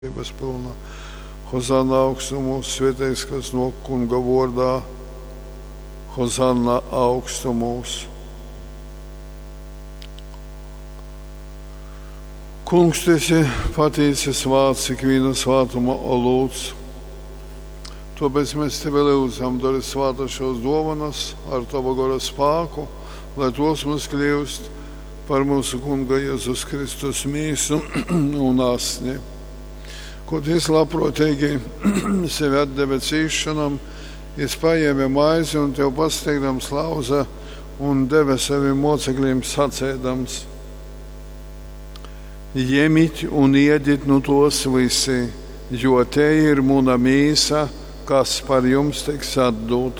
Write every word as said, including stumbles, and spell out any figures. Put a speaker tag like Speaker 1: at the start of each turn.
Speaker 1: Pilna. Hozanna augstumus, svētais, kas no Kunga vārdā. Hozanna augstumus. Kungs, tu esi pateicis vārds ikviena svētuma lūdz. Tāpēc mēs tevi lūdzam, dari svāta šos dāvanas ar tava gara spēku, lai tos mums kļūst par mūsu Kunga Jēzus Kristus mīsu un asni. Ko Dievs labprātīgi sevi atdeva cīšanam, es paēmu maizi un tev pasteigdams lauza un deva saviem mocekļiem sacēdams: Ņemiet un ēdiet no tos visi, jo te ir mana mīsa, kas par jums tiks atdota.